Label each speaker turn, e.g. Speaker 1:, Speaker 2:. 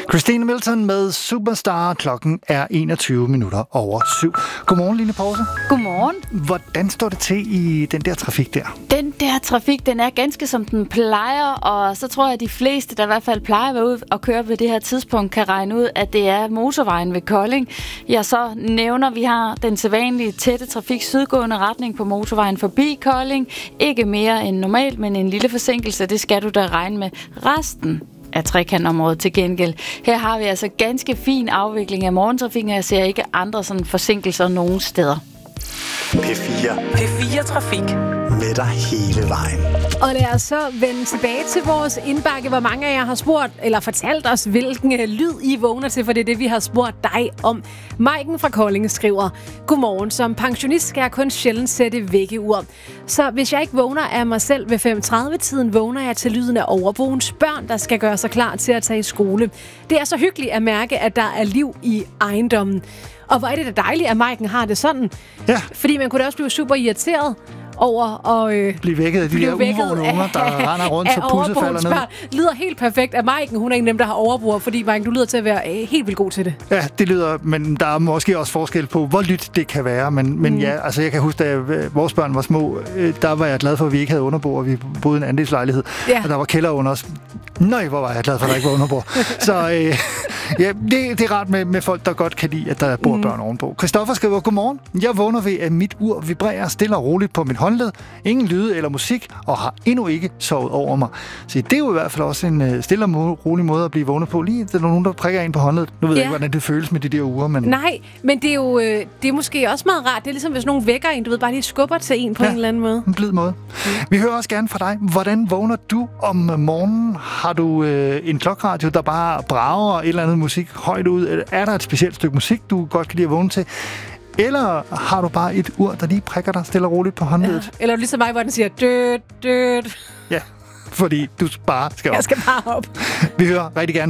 Speaker 1: Christine Milton med Superstar. Klokken er 21:07. Godmorgen, Line Poulsen.
Speaker 2: Godmorgen.
Speaker 1: Hvordan står det til i den der trafik der?
Speaker 2: Den der trafik, den er ganske som den plejer, og så tror jeg, at de fleste, der i hvert fald plejer at være ude og køre ved det her tidspunkt, kan regne ud, at det er motorvejen ved Kolding. Jeg så nævner, at vi har den sædvanlige tætte trafik sydgående retning på motorvejen forbi Kolding. Ikke mere end normalt, men en lille forsinkelse, det skal du da regne med. Resten af trekantområdet til gengæld. Her har vi altså ganske fin afvikling af morgentrafikken, og jeg ser ikke andre sådan forsinkelser nogen steder.
Speaker 3: P4 Trafik.
Speaker 4: Med dig hele vejen.
Speaker 5: Og lad os så vende tilbage til vores indbakke, hvor mange af jer har spurgt, eller fortalt os, hvilken lyd I vågner til, for det er det, vi har spurgt dig om. Maiken fra Kolding skriver: Godmorgen, som pensionist skal jeg kun sjældent sætte vækkeur. Så hvis jeg ikke vågner af mig selv ved 5:30-tiden, vågner jeg til lyden af overboens børn, der skal gøre sig klar til at tage i skole. Det er så hyggeligt at mærke, at der er liv i ejendommen. Og hvor er det da dejligt, at Maiken har det sådan.
Speaker 1: Ja.
Speaker 5: Fordi man kunne da også blive super irriteret over at
Speaker 1: blive vækket af de der uvågne unger, der render rundt, så pusset falder ned.
Speaker 5: Det lyder helt perfekt, at Maiken, hun er en af dem, der har overbrug, fordi Maiken, du lyder til at være helt vildt god til det.
Speaker 1: Ja, det lyder, men der er måske også forskel på, hvor lyt det kan være. Men ja, altså jeg kan huske, da vores børn var små, der var jeg glad for, at vi ikke havde underbord, og vi boede i en andelslejlighed, og der var kælder under os. Nøj, hvor var jeg glad for, at der ikke var underbord. Så ja, det er rart med folk, der godt kan lide, at der bor børn ovenpå. Christoffer skriver: Godmorgen. Jeg vågner ved, at mit ur vibrerer stille og roligt på mit håndled. Ingen lyde eller musik, og har endnu ikke sovet over mig. Så det er jo i hvert fald også en stille og rolig måde at blive vågnet på. Lige der er nogen, der prikker ind på håndledet. Nu ved jeg ikke, hvordan det føles med de der uger. Men...
Speaker 5: Nej, men det er jo det er måske også meget rart. Det er ligesom, hvis nogen vækker en, du ved, bare lige skubber til en på en eller anden måde.
Speaker 1: En blid måde. Vi hører også gerne fra dig. Hvordan vågner du om morgenen? Har du en klokradio, der bare brager et eller andet musik højt ud? Er der et specielt stykke musik, du godt kan lide at vågne til? Eller har du bare et ur, der lige prikker dig stille og roligt på håndledet?
Speaker 5: Ja. Eller ligesom mig, hvor den siger død.
Speaker 1: Ja, fordi du bare skal op.
Speaker 5: Jeg skal bare op.
Speaker 1: Vi hører rigtig gerne